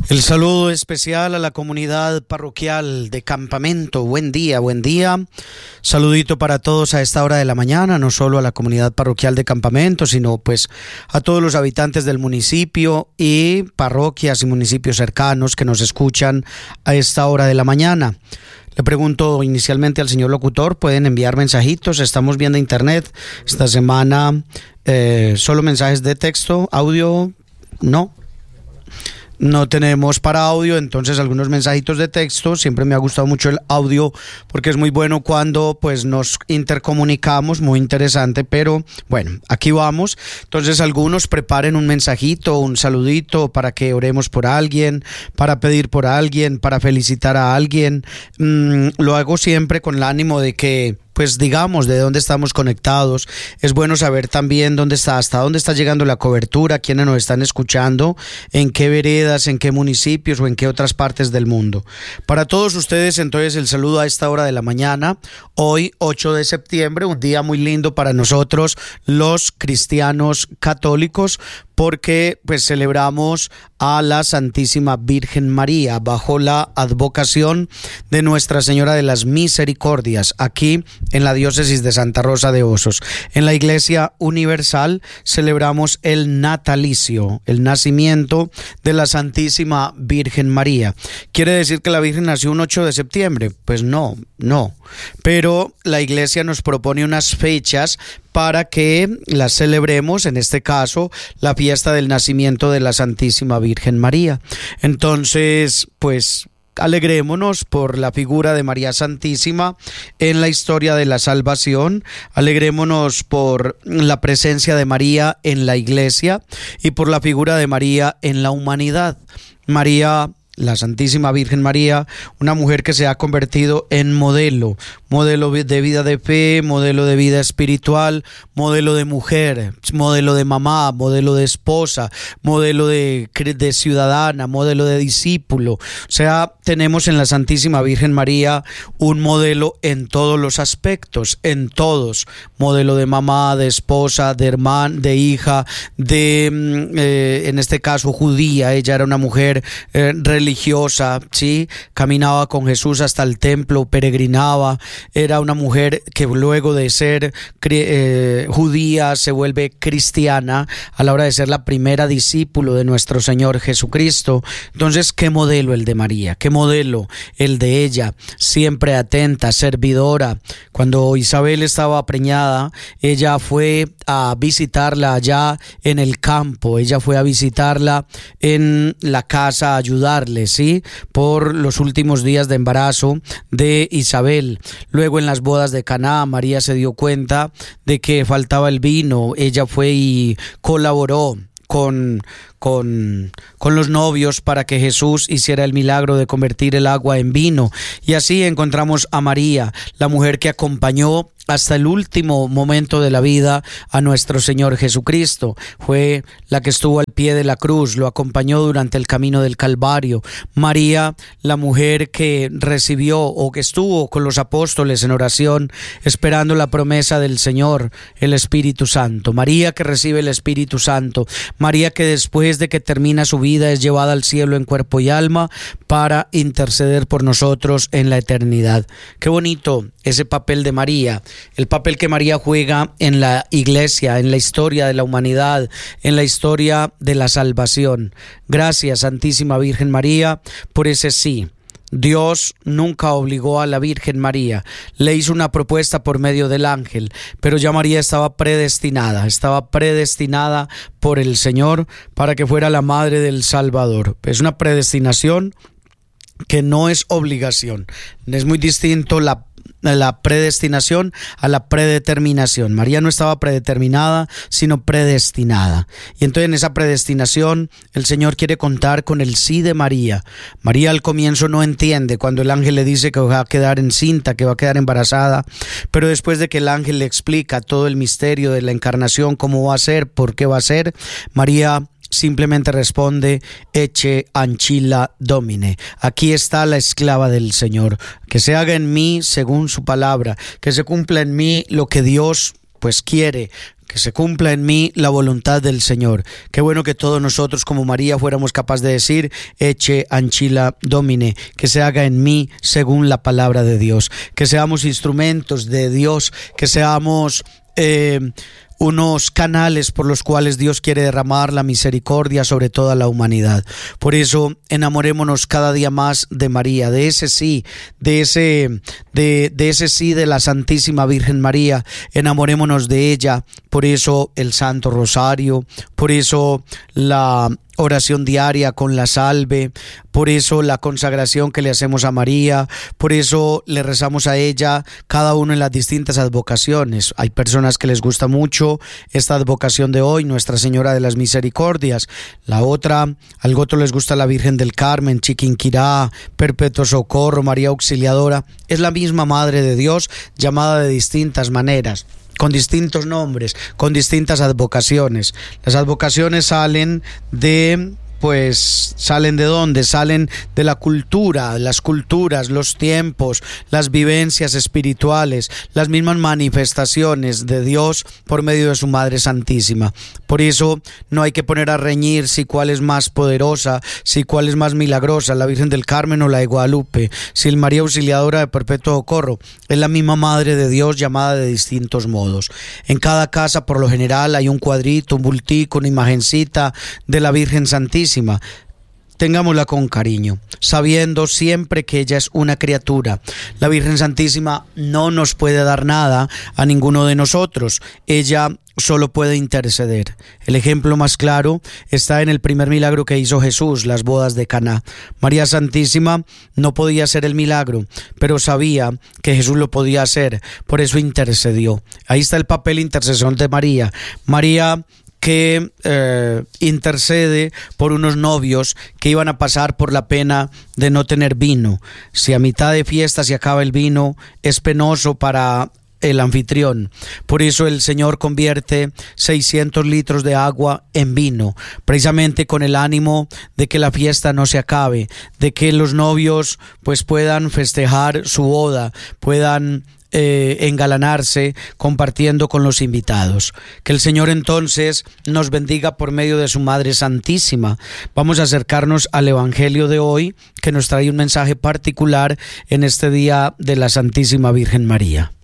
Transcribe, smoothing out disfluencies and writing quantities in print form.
El saludo especial a la comunidad parroquial de Campamento. Buen día, buen día. Saludito para todos a esta hora de la mañana, no solo a la comunidad parroquial de Campamento, sino pues a todos los habitantes del municipio y parroquias y municipios cercanos que nos escuchan a esta hora de la mañana. Le pregunto inicialmente al señor locutor, ¿pueden enviar mensajitos? Estamos viendo internet esta semana, solo mensajes de texto, audio, no tenemos para audio, entonces algunos mensajitos de texto. Siempre me ha gustado mucho el audio porque es muy bueno cuando pues nos intercomunicamos, muy interesante, pero bueno, aquí vamos. Entonces algunos preparen un mensajito, un saludito para que oremos por alguien, para pedir por alguien, para felicitar a alguien. Lo hago siempre con el ánimo de que pues digamos de dónde estamos conectados. Es bueno saber también hasta dónde está llegando la cobertura, quiénes nos están escuchando, en qué veredas, en qué municipios o en qué otras partes del mundo. Para todos ustedes, entonces, el saludo a esta hora de la mañana, hoy 8 de septiembre, un día muy lindo para nosotros los cristianos católicos, porque pues celebramos a la Santísima Virgen María bajo la advocación de Nuestra Señora de las Misericordias, aquí en la diócesis de Santa Rosa de Osos. En la Iglesia Universal celebramos el natalicio, el nacimiento de la Santísima Virgen María. ¿Quiere decir que la Virgen nació un 8 de septiembre? Pues no, pero la Iglesia nos propone unas fechas para que las celebremos, en este caso, la fiesta del nacimiento de la Santísima Virgen María. Entonces, pues, alegrémonos por la figura de María Santísima en la historia de la salvación, alegrémonos por la presencia de María en la Iglesia y por la figura de María en la humanidad. María, la Santísima Virgen María, una mujer que se ha convertido en modelo de vida de fe, modelo de vida espiritual, modelo de mujer, modelo de mamá, modelo de esposa, modelo de ciudadana, modelo de discípulo. O sea, tenemos en la Santísima Virgen María un modelo en todos los aspectos, en todos. Modelo de mamá, de esposa, de hermana, de hija, en este caso judía. Ella era una mujer religiosa, ¿sí? Caminaba con Jesús hasta el templo, peregrinaba. Era una mujer que luego de ser judía se vuelve cristiana a la hora de ser la primera discípulo de nuestro Señor Jesucristo. Entonces, ¿qué modelo el de María? ¿Qué modelo el de ella? Siempre atenta, servidora. Cuando Isabel estaba preñada, ella fue a visitarla allá en el campo. Ella fue a visitarla en la casa, a ayudarle, ¿sí? Por los últimos días de embarazo de Isabel. Luego en las bodas de Caná, María se dio cuenta de que faltaba el vino. Ella fue y colaboró con los novios para que Jesús hiciera el milagro de convertir el agua en vino. Y así encontramos a María, la mujer que acompañó hasta el último momento de la vida a nuestro Señor Jesucristo. Fue la que estuvo al pie de la cruz, lo acompañó durante el camino del Calvario. María, la mujer que recibió o que estuvo con los apóstoles en oración, esperando la promesa del Señor, el Espíritu Santo. María que recibe el Espíritu Santo. María que después de que termina su vida es llevada al cielo en cuerpo y alma para interceder por nosotros en la eternidad. Qué bonito ese papel de María, el papel que María juega en la Iglesia, en la historia de la humanidad, en la historia de la salvación. Gracias, Santísima Virgen María, por ese sí. Dios nunca obligó a la Virgen María, le hizo una propuesta por medio del ángel, pero ya María estaba predestinada por el Señor para que fuera la madre del Salvador. Es una predestinación que no es obligación. Es muy distinto la predestinación a la predeterminación. María no estaba predeterminada, sino predestinada. Y entonces en esa predestinación el Señor quiere contar con el sí de María. María al comienzo no entiende cuando el ángel le dice que va a quedar encinta, que va a quedar embarazada, pero después de que el ángel le explica todo el misterio de la encarnación, cómo va a ser, por qué va a ser, María simplemente responde: Ecce ancilla Domine. Aquí está la esclava del Señor. Que se haga en mí según su palabra, que se cumpla en mí lo que Dios pues quiere, que se cumpla en mí la voluntad del Señor. Qué bueno que todos nosotros como María fuéramos capaces de decir, Ecce ancilla Domine, que se haga en mí según la palabra de Dios, que seamos instrumentos de Dios, que seamos unos canales por los cuales Dios quiere derramar la misericordia sobre toda la humanidad. Por eso enamorémonos cada día más de María, de ese sí, de ese sí de la Santísima Virgen María. Enamorémonos de ella. Por eso el Santo Rosario, por eso la oración diaria con la salve, por eso la consagración que le hacemos a María, por eso le rezamos a ella cada uno en las distintas advocaciones. Hay personas que les gusta mucho esta advocación de hoy, Nuestra Señora de las Misericordias. La otra, al otro les gusta la Virgen del Carmen, Chiquinquirá, Perpetuo Socorro, María Auxiliadora. Es la misma Madre de Dios, llamada de distintas maneras, con distintos nombres, con distintas advocaciones. Las advocaciones salen de dónde? Salen de la cultura, las culturas, los tiempos, las vivencias espirituales, las mismas manifestaciones de Dios por medio de su Madre Santísima. Por eso no hay que poner a reñir si cuál es más poderosa, si cuál es más milagrosa, la Virgen del Carmen o la de Guadalupe, si el María Auxiliadora de Perpetuo Socorro. Es la misma Madre de Dios llamada de distintos modos. En cada casa por lo general hay un cuadrito, un bultico, una imagencita de la Virgen Santísima. Tengámosla con cariño, sabiendo siempre que ella es una criatura. La Virgen Santísima no nos puede dar nada a ninguno de nosotros. Ella solo puede interceder. El ejemplo más claro está en el primer milagro que hizo Jesús, las bodas de Caná. María Santísima no podía hacer el milagro, pero sabía que Jesús lo podía hacer, por eso intercedió. Ahí está el papel intercesor de María. María que intercede por unos novios que iban a pasar por la pena de no tener vino. Si a mitad de fiesta se acaba el vino, es penoso para el anfitrión. Por eso el Señor convierte 600 litros de agua en vino, precisamente con el ánimo de que la fiesta no se acabe, de que los novios puedan festejar su boda, puedan engalanarse compartiendo con los invitados. Que el Señor entonces nos bendiga por medio de su Madre Santísima. Vamos a acercarnos al Evangelio de hoy, que nos trae un mensaje particular en este día de la Santísima Virgen María.